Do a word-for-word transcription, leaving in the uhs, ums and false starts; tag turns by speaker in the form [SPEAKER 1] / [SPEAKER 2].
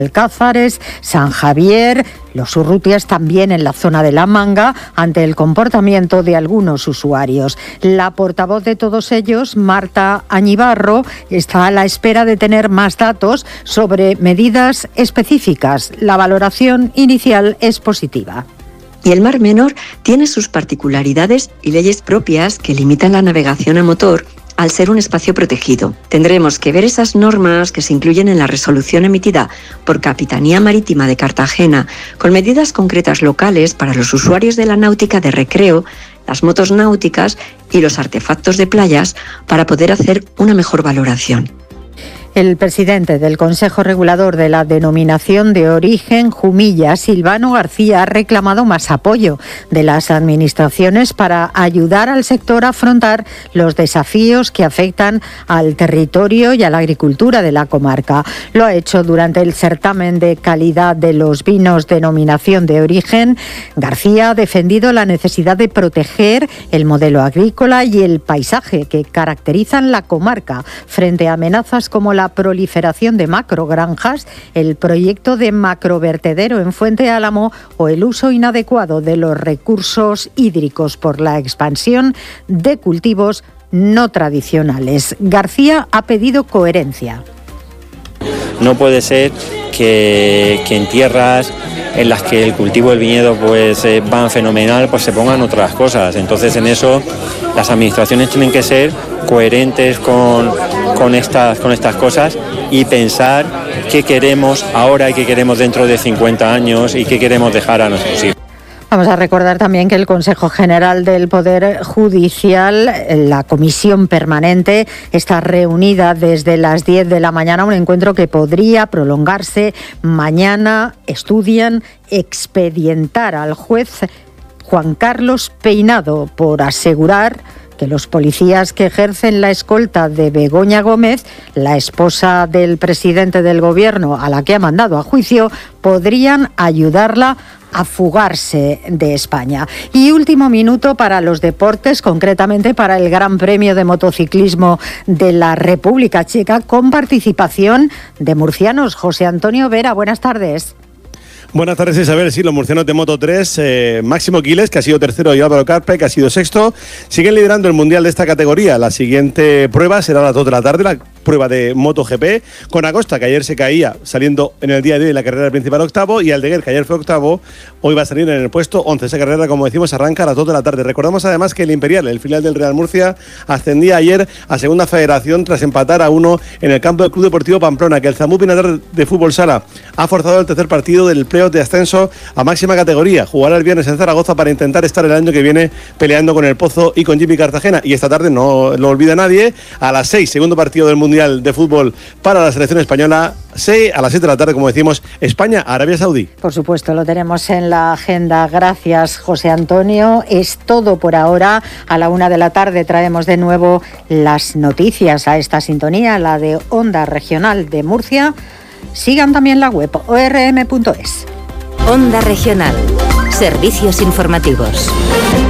[SPEAKER 1] Alcázares, San Javier, los Urrutias también en la zona de La Manga, ante el comportamiento de algunos usuarios. La portavoz de todos ellos, Marta Añibarro, está a la espera de tener más datos sobre medidas específicas. La valoración inicial es positiva.
[SPEAKER 2] Y el Mar Menor tiene sus particularidades y leyes propias que limitan la navegación a motor al ser un espacio protegido. Tendremos que ver esas normas que se incluyen en la resolución emitida por Capitanía Marítima de Cartagena, con medidas concretas locales para los usuarios de la náutica de recreo, las motos náuticas y los artefactos de playas, para poder hacer una mejor valoración.
[SPEAKER 1] El presidente del Consejo Regulador de la Denominación de Origen, Jumilla, Silvano García, ha reclamado más apoyo de las administraciones para ayudar al sector a afrontar los desafíos que afectan al territorio y a la agricultura de la comarca. Lo ha hecho durante el certamen de calidad de los vinos Denominación de Origen. García ha defendido la necesidad de proteger el modelo agrícola y el paisaje que caracterizan la comarca frente a amenazas como la la proliferación de macrogranjas, el proyecto de macrovertedero en Fuente Álamo o el uso inadecuado de los recursos hídricos por la expansión de cultivos no tradicionales. García ha pedido coherencia.
[SPEAKER 3] No puede ser que, que en tierras en las que el cultivo del viñedo pues eh, van fenomenal, pues se pongan otras cosas. Entonces en eso las administraciones tienen que ser coherentes con, con, estas, con estas cosas y pensar qué queremos ahora y qué queremos dentro de cincuenta años y qué queremos dejar a nuestros hijos.
[SPEAKER 1] Vamos a recordar también que el Consejo General del Poder Judicial, la Comisión Permanente, está reunida desde las diez de la mañana, un encuentro que podría prolongarse mañana. Estudian expedientar al juez Juan Carlos Peinado por asegurar que los policías que ejercen la escolta de Begoña Gómez, la esposa del presidente del Gobierno a la que ha mandado a juicio, podrían ayudarla a fugarse de España. Y último minuto para los deportes, concretamente para el Gran Premio de Motociclismo de la República Checa, con participación de murcianos. José Antonio Vera, buenas tardes.
[SPEAKER 4] Buenas tardes, Isabel. Sí, los murcianos de Moto tres, eh, Máximo Quiles, que ha sido tercero, y Álvaro Carpe, que ha sido sexto, siguen liderando el mundial de esta categoría. La siguiente prueba será a las dos de la tarde, la prueba de MotoGP, con Acosta, que ayer se caía saliendo en el día de hoy en la carrera principal octavo, y Aldeguer, que ayer fue octavo, hoy va a salir en el puesto once. Esa carrera, como decimos, arranca a las dos de la tarde. Recordamos además que el Imperial, el filial del Real Murcia, ascendía ayer a Segunda Federación tras empatar a uno en el campo del Club Deportivo Pamplona, que el Zambu Pinatar de Fútbol Sala ha forzado el tercer partido del playoff de ascenso a máxima categoría. Jugará el viernes en Zaragoza para intentar estar el año que viene peleando con el Pozo y con Jimmy Cartagena. Y esta tarde, no lo olvida nadie, a las seis, segundo partido del Mundial de Fútbol para la selección española. seis, a las siete de la tarde, como decimos, España, Arabia Saudí.
[SPEAKER 1] Por supuesto, lo tenemos en la agenda. Gracias, José Antonio. Es todo por ahora. A la una de la tarde traemos de nuevo las noticias a esta sintonía, la de Onda Regional de Murcia. Sigan también la web o r m punto es.
[SPEAKER 5] Onda Regional. Servicios informativos.